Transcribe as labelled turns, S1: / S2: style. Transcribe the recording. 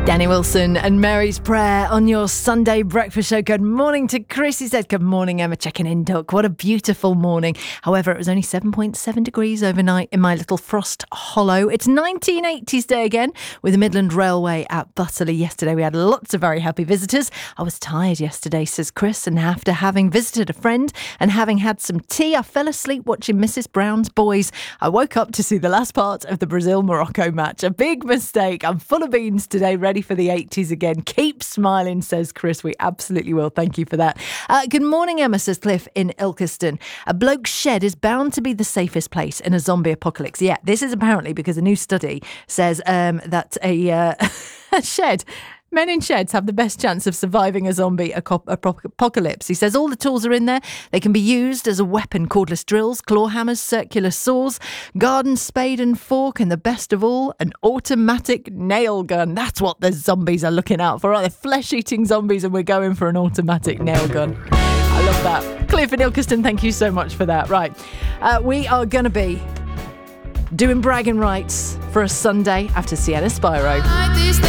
S1: Danny Wilson and Mary's Prayer on your Sunday breakfast show. Good morning to Chris. He said, good morning, Emma. Checking in, Doc. What a beautiful morning. However, it was only 7.7 degrees overnight in my little frost hollow. It's 1980s day again with the Midland Railway at Butterley. Yesterday, we had lots of very happy visitors. I was tired yesterday, says Chris, and after having visited a friend and having had some tea, I fell asleep watching Mrs. Brown's Boys. I woke up to see the last part of the Brazil-Morocco match. A big mistake. I'm full of beans today, ready for the 80s again. Keep smiling, says Chris. We absolutely will. Thank you for that. Good morning, Emma, says Cliff in Ilkeston. A bloke's shed is bound to be the safest place in a zombie apocalypse. Yeah, this is apparently because a new study says that a shed... Men in sheds have the best chance of surviving a zombie apocalypse. He says all the tools are in there. They can be used as a weapon. Cordless drills, claw hammers, circular saws, garden spade and fork, and the best of all, an automatic nail gun. That's what the zombies are looking out for. They're flesh-eating zombies and we're going for an automatic nail gun. I love that. Cliff in Ilkeston, thank you so much for that. Right, we are going to be doing bragging rights for a Sunday after Sienna Spyro.